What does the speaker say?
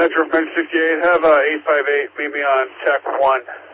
Metro French 68, have 858, meet me on Tech 1.